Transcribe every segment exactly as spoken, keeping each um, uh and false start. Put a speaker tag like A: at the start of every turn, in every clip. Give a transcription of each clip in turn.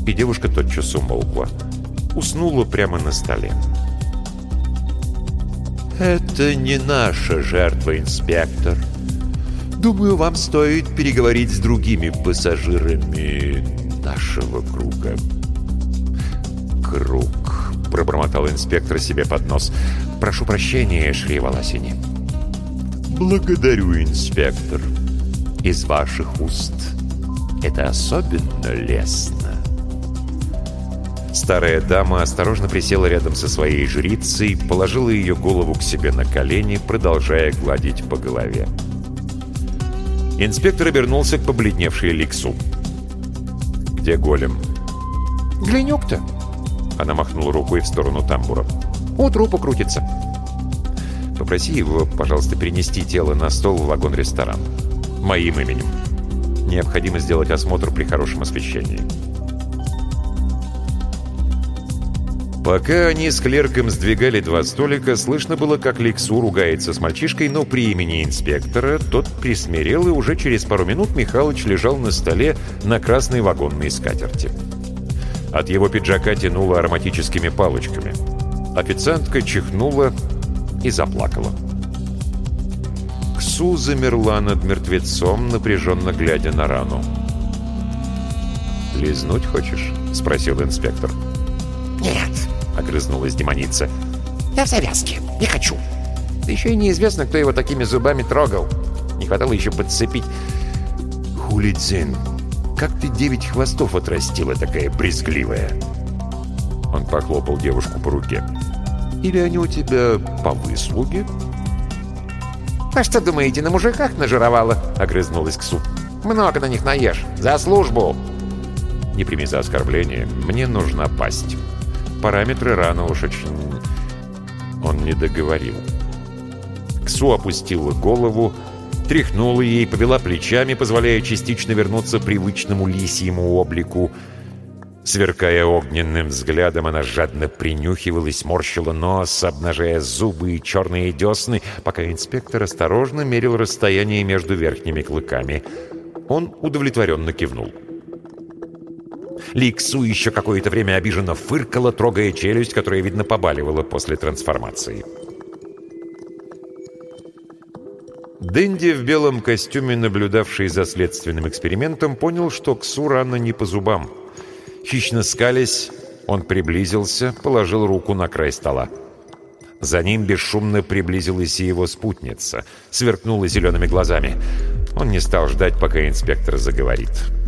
A: И девушка тотчас умолкла. Уснула прямо на столе. «Это не наша жертва, инспектор. Думаю, вам стоит переговорить с другими пассажирами нашего круга». «Круг», — пробормотал инспектор себе под нос. «Прошу прощения, Шри Валасини». «Благодарю, инспектор. Из ваших уст это особенно лестно». Старая дама осторожно присела рядом со своей жрицей, положила ее голову к себе на колени, продолжая гладить по голове. Инспектор обернулся к побледневшей Ликсу. «Где голем?» «Глянюк-то!» Она махнула рукой в сторону тамбура. «У трупа крутится». «Попроси его, пожалуйста, перенести тело на стол в вагон-ресторан. Моим именем. Необходимо сделать осмотр при хорошем освещении». Пока они с клерком сдвигали два столика, слышно было, как Ликсу ругается с мальчишкой, но при имени инспектора тот присмирел, и уже через пару минут Михалыч лежал на столе на красной вагонной скатерти. От его пиджака тянуло ароматическими палочками. Официантка чихнула и заплакала. Ксу замерла над мертвецом, напряженно глядя на рану. «Лизнуть хочешь?» — спросил инспектор.
B: «Нет», — огрызнулась демоница. «Я в завязке, не хочу. Да еще и неизвестно, кто его такими зубами трогал. Не хватало еще подцепить».
A: «Хулидзин, как ты девять хвостов отрастила, такая брезгливая?» Он похлопал девушку по руке. «Или они у тебя по выслуге?»
B: «А что, думаете, на мужиках нажировала?» — огрызнулась Ксу. «Много на них наешь. За службу!»
A: «Не прими за оскорбление. Мне нужна пасть. Параметры раны уж очень...» Он не договорил. Ксу опустила голову, тряхнула ей, повела плечами, позволяя частично вернуться привычному лисьему облику. Сверкая огненным взглядом, она жадно принюхивалась, морщила нос, обнажая зубы и черные десны, пока инспектор осторожно мерил расстояние между верхними клыками. Он удовлетворенно кивнул. Ликсу еще какое-то время обиженно фыркала, трогая челюсть, которая, видно, побаливала после трансформации. Дэнди в белом костюме, наблюдавший за следственным экспериментом, понял, что Ксу рана не по зубам. Хищно скалясь, он приблизился, положил руку на край стола. За ним бесшумно приблизилась и его спутница, сверкнула зелеными глазами. Он не стал ждать, пока инспектор заговорит.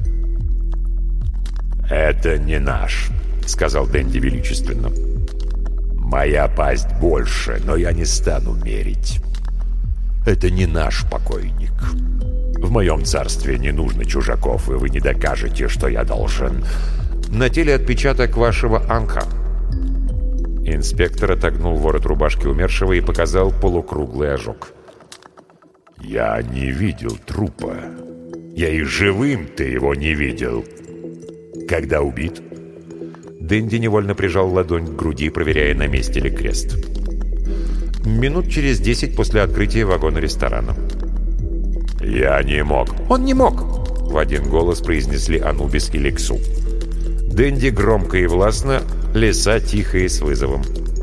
A: «Это не наш», — сказал Дэнди величественно. «Моя пасть больше, но я не стану мерить. Это не наш покойник. В моем царстве не нужно чужаков, и вы не докажете, что я должен. На теле отпечаток вашего анха». Инспектор отогнул ворот рубашки умершего и показал полукруглый ожог. «Я не видел трупа. Я и живым-то его не видел. Когда убит?» Дэнди невольно прижал ладонь к груди, проверяя, на месте ли крест. Минут через десять после открытия вагона ресторана. «Я не мог».
B: «Он не мог!»
A: — в один голос произнесли Анубис и Ликсу. Дэнди громко и властно, Лиса тихо и с вызовом.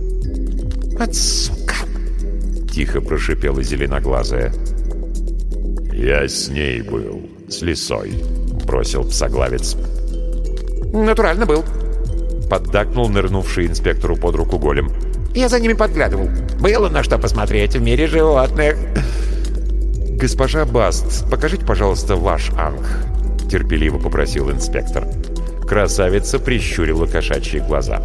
B: «От сука!»
A: — тихо прошипела зеленоглазая. «Я с ней был, с Лисой», — бросил псоглавец.
B: «Натурально был»,
A: — поддакнул нырнувший инспектору под руку голем.
B: «Я за ними подглядывал. Было на что посмотреть в мире животных».
A: «Госпожа Баст, покажите, пожалуйста, ваш анг», — терпеливо попросил инспектор. Красавица прищурила кошачьи глаза.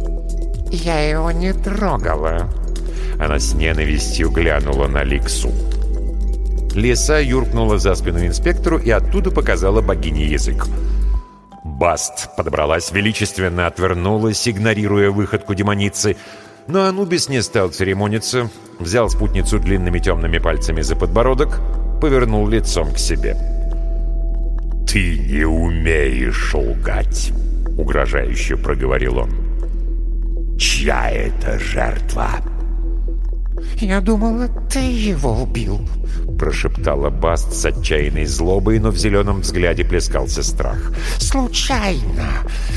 B: «Я его не трогала».
A: Она с ненавистью глянула на Ликсу. Лиса юркнула за спину инспектору и оттуда показала богине язык. Баст подобралась, величественно отвернулась, игнорируя выходку демоницы. Но Анубис не стал церемониться, взял спутницу длинными темными пальцами за подбородок, повернул лицом к себе. «Ты не умеешь лгать», — угрожающе проговорил он. «Чья это жертва?»
B: «Я думала, ты его убил»,
A: — прошептала Баст с отчаянной злобой, но в зеленом взгляде плескался страх.
B: «Случайно.